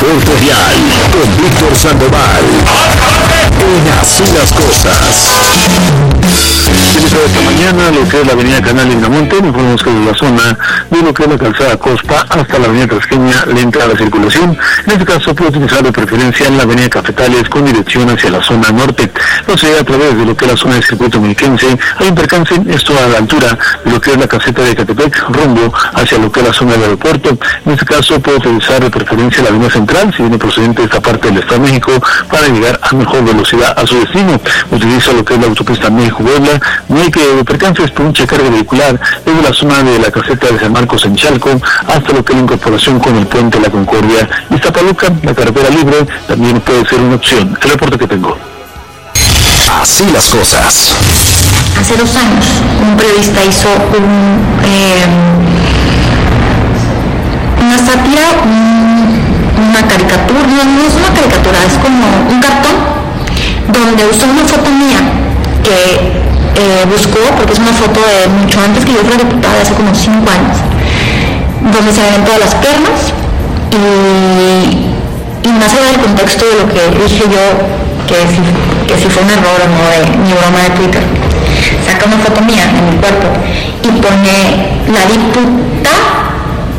Reporte Vial con Víctor Sandoval. En Así las Cosas. Esta mañana, lo que es la avenida Canal Indamonte, informamos que desde la zona de lo que es la calzada Cospa hasta la avenida Tasqueña lenta la circulación. En este caso puede utilizar de preferencia en la avenida Cafetales con dirección hacia la zona norte. No se a través de lo que es la zona del circuito mexiquense, hay un percance, esto a la altura de lo que es la caseta de Catepec, rumbo hacia lo que es la zona del aeropuerto. En este caso puede utilizar de preferencia la avenida central, si viene procedente de esta parte del Estado de México, para llegar a mejor velocidad a su destino. Utiliza lo que es la autopista México-Puebla. No hay que percances por un checarga vehicular desde la zona de la caseta de San Marcos en Chalco hasta lo que es la incorporación con el puente La Concordia. Iztapaluca, la carretera libre, también puede ser una opción. El reporte que tengo. Así las cosas. Hace 2 años, un periodista hizo una sátira, una caricatura, no es una caricatura, es como un cartón, donde usó una foto mía que buscó, porque es una foto de mucho antes que yo fuera diputada, hace como 5 años, donde se ven todas las piernas y más allá del contexto de lo que dije yo, que si fue un error o no de mi broma de Twitter, saca una foto mía en mi cuerpo y pone la diputada,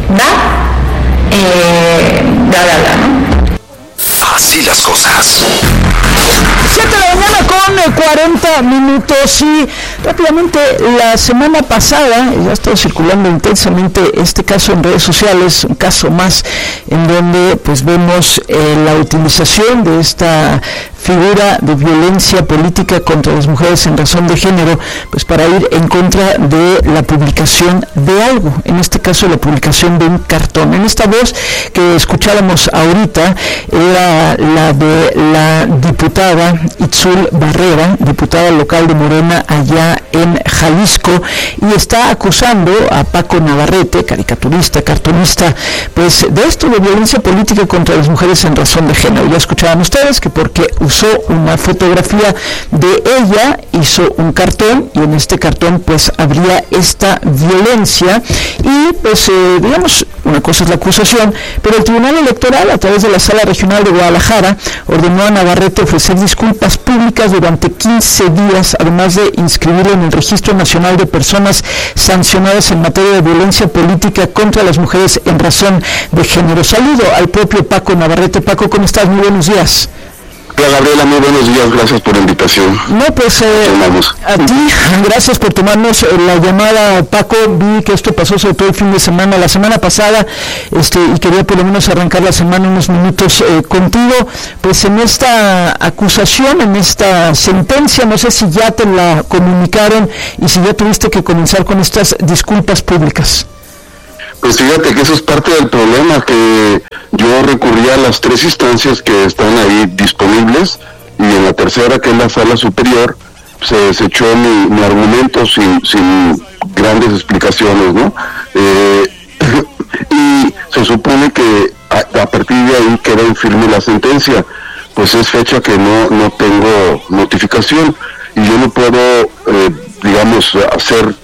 ¿no? Así las cosas. 7 de la mañana con 40 minutos y rápidamente la semana pasada ya ha estado circulando intensamente este caso en redes sociales, un caso más en donde pues vemos la utilización de esta figura de violencia política contra las mujeres en razón de género, pues para ir en contra de la publicación de algo, en este caso la publicación de un cartón. En esta voz que escuchábamos ahorita era la de la diputada Itzul Barrera, diputada local de Morena allá en Jalisco, y está acusando a Paco Navarrete, caricaturista, cartonista, pues de esto de violencia política contra las mujeres en razón de género. Ya escuchaban ustedes que porque usó una fotografía de ella, hizo un cartón y en este cartón pues habría esta violencia y pues digamos, una cosa es la acusación, pero el Tribunal Electoral a través de la Sala Regional de Guadalajara ordenó a Navarrete ofrecer disculpas públicas durante 15 días, además de inscribirlo en el Registro Nacional de Personas Sancionadas en materia de violencia política contra las mujeres en razón de género. Saludo al propio Paco Navarrete. Paco, ¿cómo estás? Muy buenos días. Hola Gabriela, muy buenos días, gracias por la invitación. No, pues a ti, gracias por tomarnos la llamada, Paco. Vi que esto pasó sobre todo el fin de semana, la semana pasada, y quería por lo menos arrancar la semana unos minutos contigo, pues en esta acusación, en esta sentencia, no sé si ya te la comunicaron y si ya tuviste que comenzar con estas disculpas públicas. Pues fíjate que eso es parte del problema, que yo recurrí a las 3 instancias que están ahí disponibles y en la tercera, que es la sala superior, se desechó mi argumento sin grandes explicaciones, ¿no? Y se supone que a partir de ahí queda infirme la sentencia, pues es fecha que no tengo notificación y yo no puedo, digamos, hacer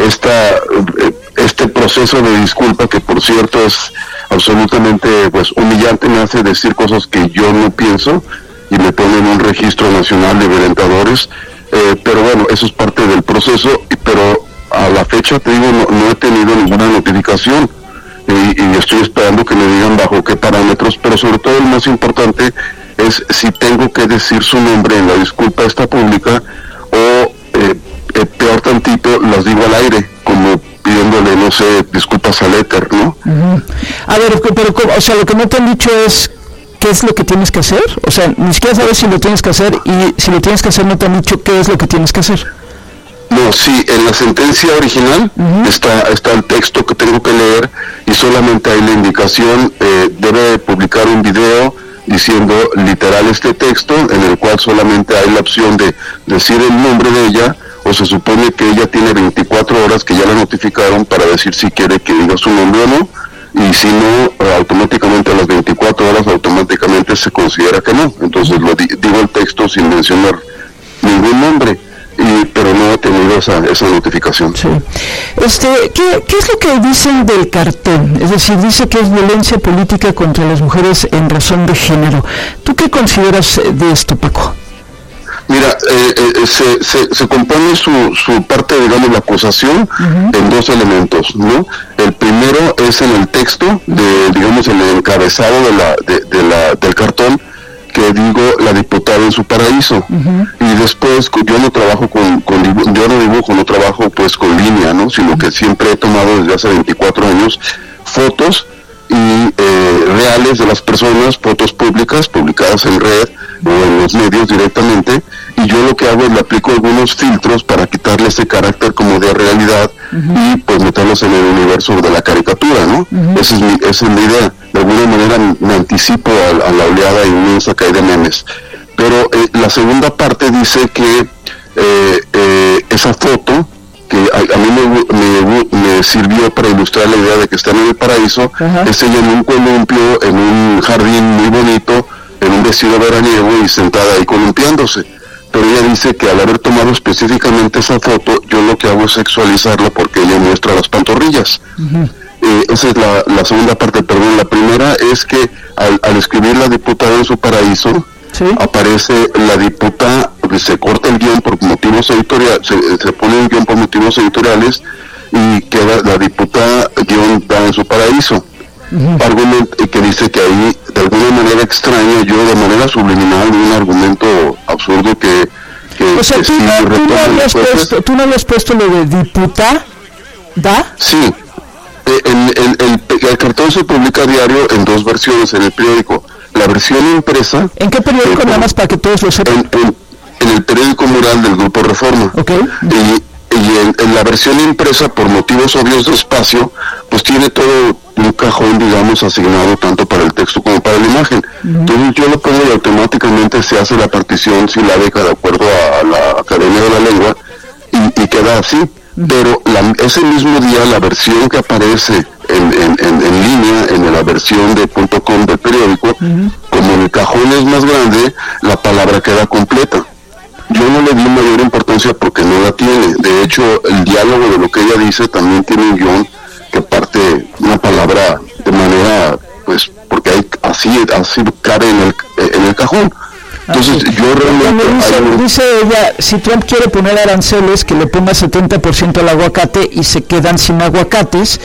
este proceso de disculpa, que por cierto es absolutamente pues humillante, me hace decir cosas que yo no pienso y me pone en un registro nacional de violentadores, pero bueno, eso es parte del proceso, pero a la fecha te digo, no he tenido ninguna notificación y estoy esperando que me digan bajo qué parámetros, pero sobre todo el más importante es si tengo que decir su nombre en la disculpa esta pública o peor tantito, las digo al aire, como pidiéndole, no sé, disculpas al éter, ¿no? Uh-huh. A ver, pero, o sea, lo que no te han dicho es qué es lo que tienes que hacer, o sea, ni siquiera sabes si lo tienes que hacer, y si lo tienes que hacer no te han dicho qué es lo que tienes que hacer. No, sí, en la sentencia original está el texto que tengo que leer y solamente hay la indicación, debe publicar un video diciendo literal este texto, en el cual solamente hay la opción de decir el nombre de ella, o se supone que ella tiene 24 horas que ya la notificaron para decir si quiere que diga su nombre o no, y si no, automáticamente a las 24 horas automáticamente se considera que no. Entonces digo el texto sin mencionar ningún nombre. pero no he tenido esa notificación. Sí. ¿Qué es lo que dicen del cartón? Es decir, dice que es violencia política contra las mujeres en razón de género. ¿Tú qué consideras de esto, Paco? Mira, se compone su parte, digamos, la acusación en dos elementos, ¿no? El primero es en el texto, digamos, el encabezado del cartón, que digo, la diputada en su paraíso. Y después, yo no trabajo yo no dibujo, no trabajo pues con línea, ¿no? Sino que siempre he tomado desde hace 24 años fotos y reales de las personas, fotos públicas, publicadas en red o en los medios directamente, y yo lo que hago es le aplico algunos filtros para quitarle ese carácter como de realidad y pues meterlos en el universo de la caricatura, ¿no? Esa es mi idea. De alguna manera me anticipo a la oleada inmensa que hay de memes. Pero la segunda parte dice que esa foto, que a mí me sirvió para ilustrar la idea de que están en el paraíso, es ella en un columpio, en un jardín muy bonito, en un vestido veraniego y sentada ahí columpiándose. Pero ella dice que al haber tomado específicamente esa foto, yo lo que hago es sexualizarla porque ella muestra las pantorrillas. Esa es la segunda parte, perdón. La primera es que al escribir la diputada en su paraíso, aparece la diputada, se corta el guión por motivos editoriales, se pone el guión por motivos editoriales y queda la diputada guión da en su paraíso. Argumento que dice que ahí de alguna manera extraña, yo de manera subliminal, un argumento absurdo que o sea, tú no habías puesto lo de diputada. Sí. El cartón se publica a diario en dos versiones en el periódico. La versión impresa. ¿En qué periódico, nada más para que todos lo sepan? En el periódico Mural del Grupo Reforma. Y en la versión impresa, por motivos obvios de espacio, pues tiene todo un cajón, digamos, asignado tanto para el texto como para la imagen. Entonces yo lo pongo y automáticamente se hace la partición silábica de acuerdo a la Academia de la Lengua y queda así. Pero ese mismo día la versión que aparece en línea, en la versión de .com del periódico, como el cajón es más grande, la palabra queda completa. Yo no le di mayor importancia porque no la tiene. De hecho, el diálogo de lo que ella dice también tiene un guión que parte una palabra de manera, pues, porque hay así cabe en el cajón. Entonces yo realmente dice ella, si Trump quiere poner aranceles, que le ponga 70% al aguacate y se quedan sin aguacates,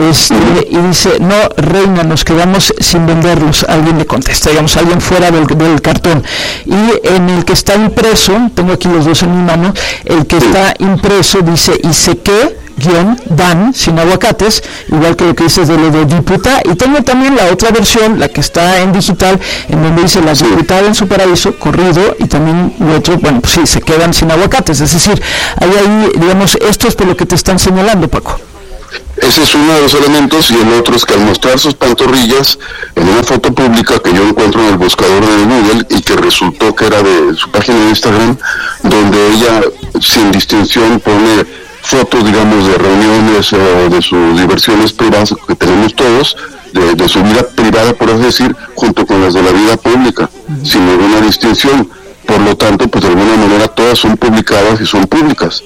y dice, no, reina, nos quedamos sin venderlos. Alguien le contesta, digamos, alguien fuera del cartón. Y en el que está impreso, tengo aquí los dos en mi mano, el que está impreso dice, y sé que dan sin aguacates, igual que lo que dices de lo de diputada. Y tengo también la otra versión, la que está en digital, en donde dice la diputada en su paraíso, corrido, y también lo otro, bueno, pues sí, se quedan sin aguacates. Es decir, ahí, digamos, esto es por lo que te están señalando, Paco. Ese es uno de los elementos, y el otro es que al mostrar sus pantorrillas en una foto pública que yo encuentro en el buscador de Google y que resultó que era de su página de Instagram, donde ella sin distinción pone fotos, digamos, de reuniones o de sus diversiones privadas que tenemos todos, de su vida privada, por así decir, junto con las de la vida pública, sin ninguna distinción. Por lo tanto, pues de alguna manera todas son publicadas y son públicas.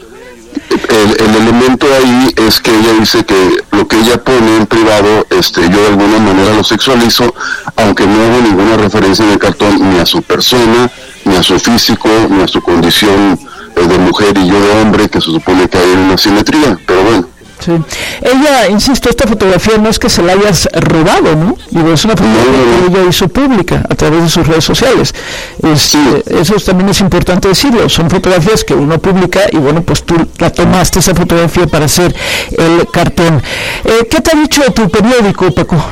El elemento ahí es que ella dice que lo que ella pone en privado, yo de alguna manera lo sexualizo, aunque no hago ninguna referencia en el cartón ni a su persona, ni a su físico, ni a su condición de mujer y yo de hombre, que se supone que hay una simetría, pero bueno. Sí. Ella, insisto, esta fotografía no es que se la hayas robado, ¿no? Digo, es una fotografía que ella hizo pública a través de sus redes sociales. Eso también es importante decirlo. Son fotografías que uno publica y bueno, pues tú la tomaste esa fotografía para hacer el cartón. ¿Qué te ha dicho tu periódico, Paco?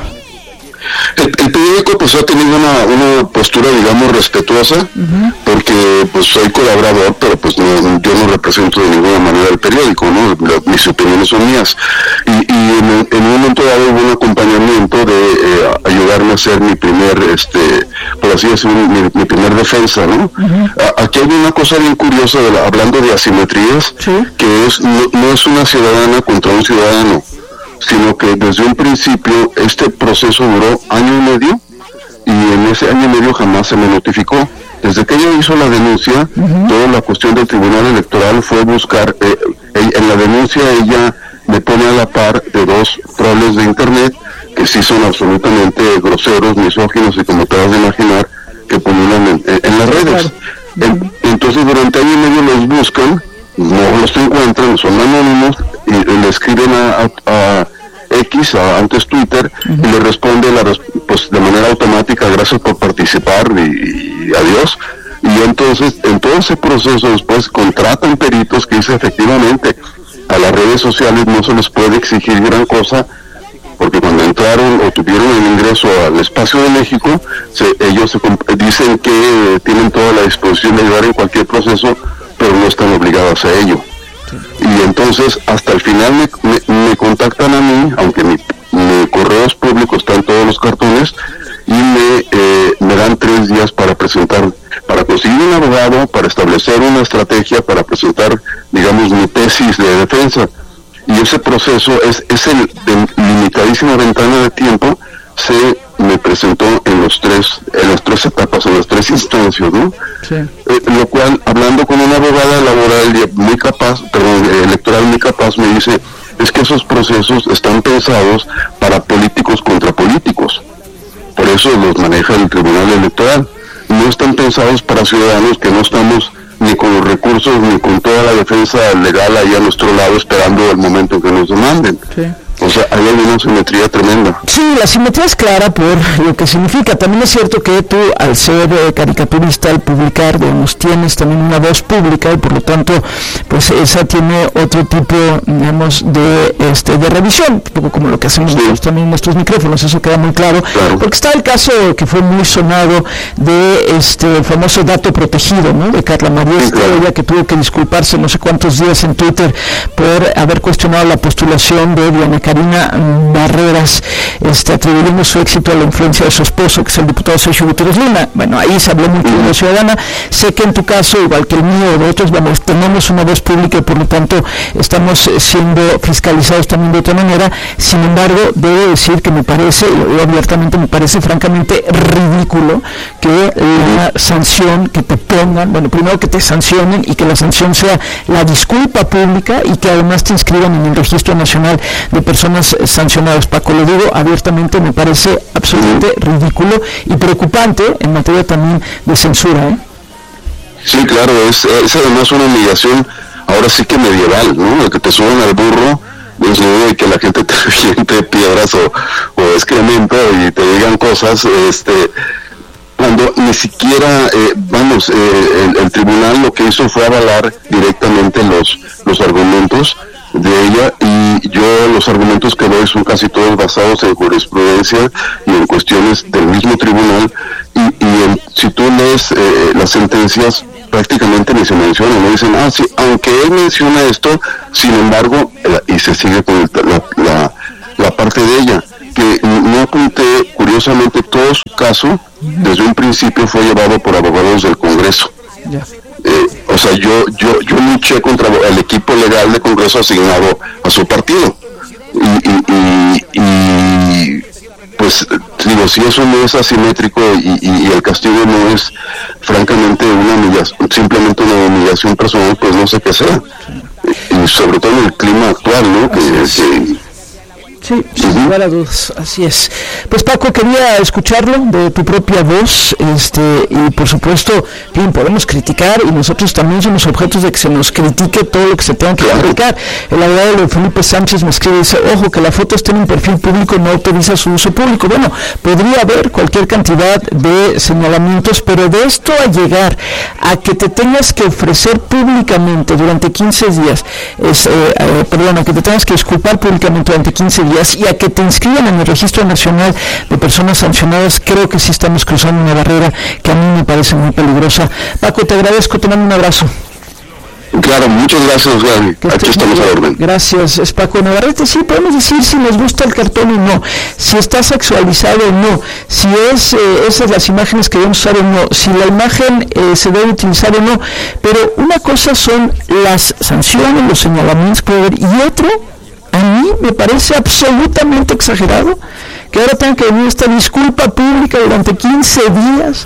El periódico pues ha tenido una postura, digamos, respetuosa, porque pues soy colaborador, pero pues yo no represento de ninguna manera el periódico, ¿no? Mis opiniones son mías, y en un momento dado hubo un acompañamiento de ayudarme a hacer mi primer, por así decirlo, mi primer defensa, ¿no? Aquí hay una cosa bien curiosa, hablando de asimetrías, que no es una ciudadana contra un ciudadano, sino que desde un principio este proceso duró año y medio, y en ese año y medio jamás se me notificó. Desde que ella hizo la denuncia, toda la cuestión del Tribunal Electoral fue buscar, en la denuncia ella me pone a la par de 2 troles de internet que sí son absolutamente groseros, misóginos y como te vas a imaginar, que ponen en las redes. Entonces durante año y medio los buscan, no los encuentran, son anónimos y le escriben a X, antes Twitter, y le responde pues de manera automática, gracias por participar y adiós. Y entonces en todo ese proceso después contratan peritos que dice efectivamente a las redes sociales no se les puede exigir gran cosa, porque cuando entraron o tuvieron el ingreso al espacio de México, ellos dicen que tienen toda la disposición de ayudar en cualquier proceso, pero no están obligados a ello. Y entonces hasta el final me contactan a mí, aunque mi correos públicos están todos los cartones, y me dan 3 días para conseguir un abogado, para establecer una estrategia, para presentar, digamos, mi tesis de defensa. Y ese proceso es en limitadísima ventana de tiempo, se me presentó en las tres etapas, en las 3 instancias, ¿no? Sí. Lo cual, hablando con una abogada laboral muy capaz, electoral muy capaz, me dice, es que esos procesos están pensados para políticos contra políticos. Por eso los maneja el Tribunal Electoral. No están pensados para ciudadanos que no estamos ni con los recursos ni con toda la defensa legal ahí a nuestro lado esperando el momento que nos demanden. Sí. O sea, hay una simetría tremenda. Sí, la simetría es clara por lo que significa. También es cierto que tú, al ser caricaturista, al publicar, digamos, tienes también una voz pública y por lo tanto, pues esa tiene otro tipo, digamos, de revisión, un poco como lo que hacemos nosotros también en nuestros micrófonos, eso queda muy claro. Porque está el caso que fue muy sonado de el famoso dato protegido, ¿no? De Carla María Estrella, que tuvo que disculparse no sé cuántos días en Twitter por haber cuestionado la postulación de Diana Karina Barreras, atribuyendo su éxito a la influencia de su esposo, que es el diputado Sergio Gutiérrez Luna. Bueno, ahí se habló mucho de la ciudadana. Sé que en tu caso, igual que el mío, de otros, vamos, tenemos una voz pública y por lo tanto estamos siendo fiscalizados también de otra manera. Sin embargo, debo decir que me parece, y lo digo abiertamente, me parece francamente ridículo que la sanción que te pongan, bueno, primero que te sancionen y que la sanción sea la disculpa pública y que además te inscriban en el Registro Nacional de Personas sancionadas. Paco, lo digo abiertamente, me parece absolutamente ridículo y preocupante en materia también de censura, Sí, claro, es además una humillación, ahora sí que medieval, ¿no? El que te suban al burro, y que la gente te aviente piedras o excremento y te digan cosas, cuando ni siquiera, el tribunal lo que hizo fue avalar directamente los argumentos de ella, y yo los argumentos que doy son casi todos basados en jurisprudencia y en cuestiones del mismo tribunal, y si tú lees las sentencias prácticamente ni se mencionan, no dicen, sí, aunque él menciona esto, sin embargo, y se sigue con la parte de ella, que no apunté, curiosamente todo su caso desde un principio fue llevado por abogados del Congreso. O sea, yo luché contra el equipo legal de Congreso asignado a su partido y pues digo, si eso no es asimétrico y el castigo no es francamente simplemente una humillación personal, pues no sé qué sea, y sobre todo en el clima actual, ¿no? Sí, sin lugar a dudas, así es. Pues Paco, quería escucharlo de tu propia voz, y por supuesto, bien, podemos criticar y nosotros también somos objetos de que se nos critique todo lo que se tenga que criticar. El abogado de Felipe Sánchez me escribe y dice, ojo, que la foto esté en un perfil público no autoriza su uso público. Bueno, podría haber cualquier cantidad de señalamientos, pero de esto a llegar a que te tengas que ofrecer públicamente durante 15 días, a que te tengas que disculpar públicamente durante 15 días, y a que te inscriban en el Registro Nacional de Personas Sancionadas, creo que sí estamos cruzando una barrera que a mí me parece muy peligrosa. Paco, te agradezco, te mando un abrazo. Claro, muchas gracias, Gaby. Aquí estamos a orden. Gracias, es Paco Navarrete. Sí, podemos decir si nos gusta el cartón o no, si está sexualizado o no, si es esas las imágenes que debemos usar o no, si la imagen se debe utilizar o no, pero una cosa son las sanciones, los señalamientos que debe haber, y otro, a mí me parece absolutamente exagerado que ahora tengan que venir esta disculpa pública durante 15 días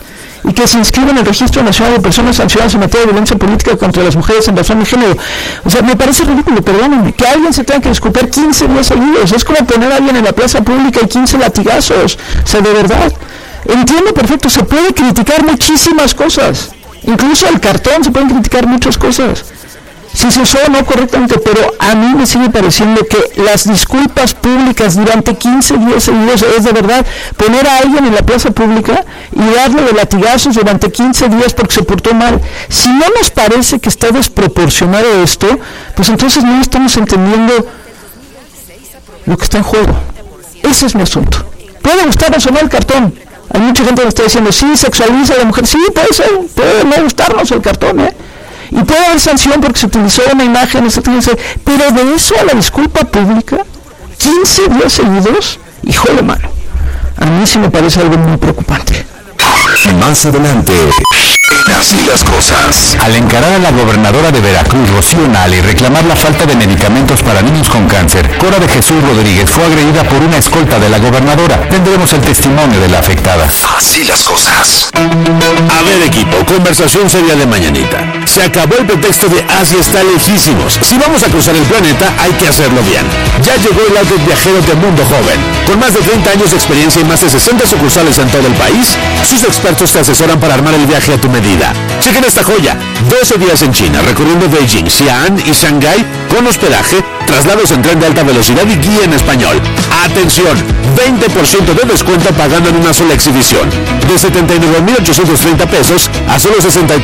y que se inscriban en el Registro Nacional de Personas Sancionadas en materia de violencia política contra las mujeres en razón de género. O sea, me parece ridículo, perdónenme, que alguien se tenga que disculpar 15 días seguidos. Es como poner a alguien en la plaza pública y 15 latigazos. O sea, de verdad, entiendo perfecto, se puede criticar muchísimas cosas. Incluso el cartón se pueden criticar muchas cosas. Si se usó o no correctamente, pero a mí me sigue pareciendo que las disculpas públicas durante 15 días seguidos es de verdad poner a alguien en la plaza pública y darle de latigazos durante 15 días porque se portó mal. Si no nos parece que está desproporcionado esto, pues entonces no estamos entendiendo lo que está en juego. Ese es mi asunto. Puede gustarnos o no el cartón. Hay mucha gente que está diciendo, sí, sexualiza a la mujer. Sí, puede ser, puede no gustarnos el cartón, y puede haber sanción porque se utilizó una imagen, pero de eso a la disculpa pública, 15 días seguidos, híjole mano, a mí sí me parece algo muy preocupante. Más adelante, así las cosas. Al encarar a la gobernadora de Veracruz, Rocío Nale, y reclamar la falta de medicamentos para niños con cáncer, Cora de Jesús Rodríguez fue agredida por una escolta de la gobernadora. Tendremos el testimonio de la afectada. Así las cosas. A ver, equipo, conversación seria de mañanita. Se acabó el pretexto de Asia está lejísimos. Si vamos a cruzar el planeta, hay que hacerlo bien. Ya llegó el outlet viajero de Mundo Joven. Con más de 30 años de experiencia y más de 60 sucursales en todo el país, sus expertos te asesoran para armar el viaje a tu medida. Chequen esta joya. 12 días en China, recorriendo Beijing, Xi'an y Shanghái con hospedaje, traslados en tren de alta velocidad y guía en español. Atención, 20% de descuento pagando en una sola exhibición. De 79,830 pesos a solo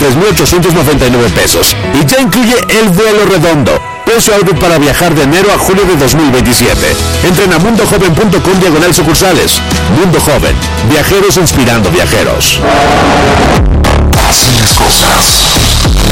63,899 pesos. Y ya incluye el vuelo redondo. Precio outlet para viajar de enero a julio de 2027. Entren a mundojoven.com/sucursales. Mundo Joven. Viajeros inspirando viajeros. Así las cosas.